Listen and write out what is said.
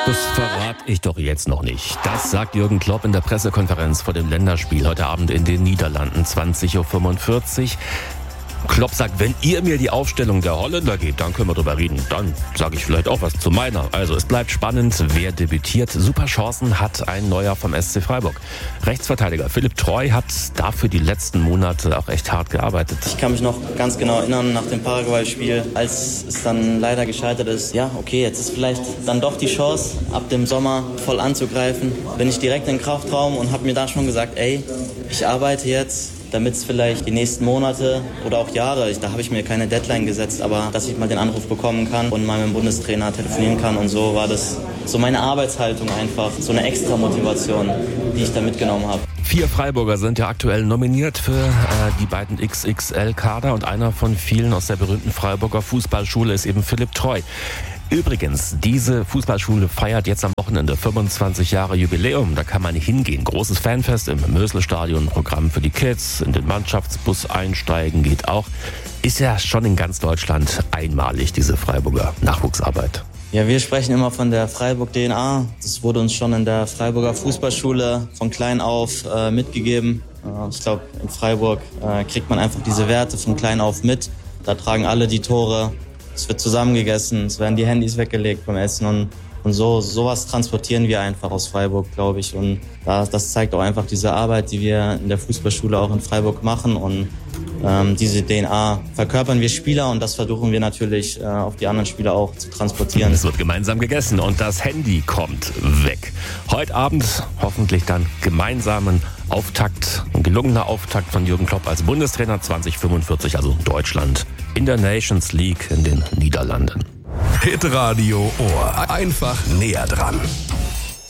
Das verrate ich doch jetzt noch nicht. Das sagt Jürgen Klopp in der Pressekonferenz vor dem Länderspiel heute Abend in den Niederlanden, 20.45 Uhr. Klopp sagt, wenn ihr mir die Aufstellung der Holländer gebt, dann können wir drüber reden. Dann sage ich vielleicht auch was zu meiner. Also es bleibt spannend, wer debütiert. Super Chancen hat ein Neuer vom SC Freiburg. Rechtsverteidiger Philipp Treu hat dafür die letzten Monate auch echt hart gearbeitet. Ich kann mich noch ganz genau erinnern, nach dem Paraguay-Spiel, als es dann leider gescheitert ist. Ja, okay, jetzt ist vielleicht dann doch die Chance, ab dem Sommer voll anzugreifen. Bin ich direkt in den Kraftraum und habe mir da schon gesagt, ey, ich arbeite jetzt, damit es vielleicht die nächsten Monate oder auch Jahre, da habe ich mir keine Deadline gesetzt, aber dass ich mal den Anruf bekommen kann und mal mit dem Bundestrainer telefonieren kann, und so war das so meine Arbeitshaltung einfach, so eine extra Motivation, die ich da mitgenommen habe. 4 Freiburger sind ja aktuell nominiert für die beiden XXL-Kader und einer von vielen aus der berühmten Freiburger Fußballschule ist eben Philipp Treu. Übrigens, diese Fußballschule feiert jetzt am Wochenende 25 Jahre Jubiläum. Da kann man hingehen. Großes Fanfest im Möselstadion, Programm für die Kids, in den Mannschaftsbus einsteigen geht auch. Ist ja schon in ganz Deutschland einmalig, diese Freiburger Nachwuchsarbeit. Ja, wir sprechen immer von der Freiburg-DNA. Das wurde uns schon in der Freiburger Fußballschule von klein auf mitgegeben. Ich glaube, in Freiburg kriegt man einfach diese Werte von klein auf mit. Da tragen alle die Tore. Es wird zusammengegessen, es werden die Handys weggelegt beim Essen und sowas transportieren wir einfach aus Freiburg, glaube ich. Und das zeigt auch einfach diese Arbeit, die wir in der Fußballschule auch in Freiburg machen. Und diese DNA verkörpern wir Spieler und das versuchen wir natürlich auf die anderen Spieler auch zu transportieren. Es wird gemeinsam gegessen und das Handy kommt weg. Heute Abend hoffentlich dann gemeinsamen Auftakt, ein gelungener Auftakt von Jürgen Klopp als Bundestrainer 2045, also Deutschland in der Nations League in den Niederlanden. Hitradio Ohr. Einfach näher dran.